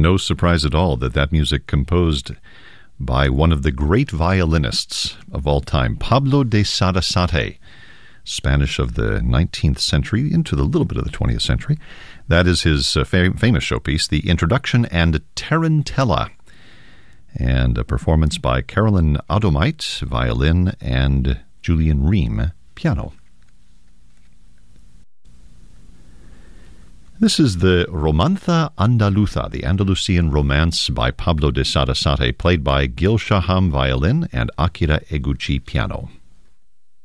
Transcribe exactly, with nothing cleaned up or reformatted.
no surprise at all that that music composed by one of the great violinists of all time, Pablo de Sarasate, Spanish of the nineteenth century into the little bit of the twentieth century. That is his uh, fam- famous showpiece, The Introduction and Tarantella, and a performance by Carolyn Adomite, violin, and Julian Ream, piano. This is the Romanza Andaluza, the Andalusian Romance by Pablo de Sarasate, played by Gil Shaham, violin, and Akira Eguchi, piano.